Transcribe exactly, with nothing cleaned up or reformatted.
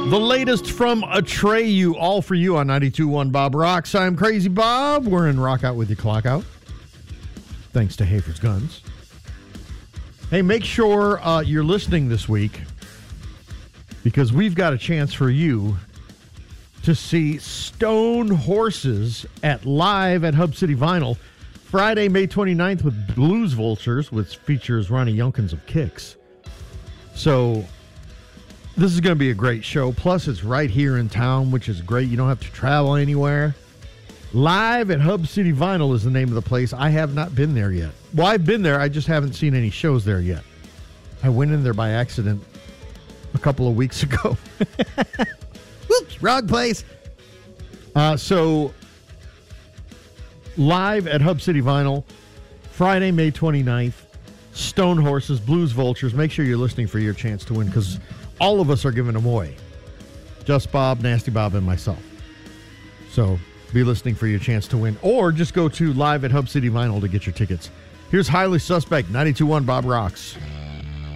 The latest from Atreyu, all for you on ninety-two point one Bob Rocks. I'm Crazy Bob. We're in Rock Out with your clock out. Thanks to Hafer's Guns. Hey, make sure uh, you're listening this week because we've got a chance for you to see Stone Horses at live at Hub City Vinyl Friday, May twenty-ninth with Blues Vultures, which features Ronnie Youngkins of Kicks. So this is going to be a great show. Plus, it's right here in town, which is great. You don't have to travel anywhere. Live at Hub City Vinyl is the name of the place. I have not been there yet. Well, I've been there. I just haven't seen any shows there yet. I went in there by accident a couple of weeks ago. Whoops, wrong place. Uh, so, live at Hub City Vinyl, Friday, May twenty-ninth. Stone Horses, Blues Vultures. Make sure you're listening for your chance to win because all of us are giving them away. Just Bob, Nasty Bob, and myself. So be listening for your chance to win. Or just go to live at Hub City Vinyl to get your tickets. Here's Highly Suspect, ninety-two point one Bob Rocks.